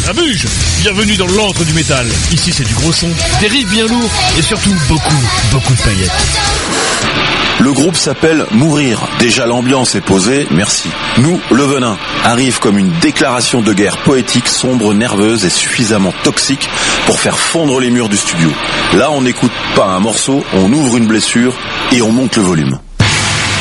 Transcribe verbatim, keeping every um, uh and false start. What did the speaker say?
ça bouge. Bienvenue dans l'antre du métal. Ici c'est du gros son, des riffs bien lourds et surtout beaucoup, beaucoup de paillettes. Le groupe s'appelle Mourir. Déjà l'ambiance est posée, merci. Nous, Le Venin, arrive comme une déclaration de guerre poétique, sombre, nerveuse et suffisamment toxique pour faire fondre les murs du studio. Là, on n'écoute pas un morceau, on ouvre une blessure et on monte le volume.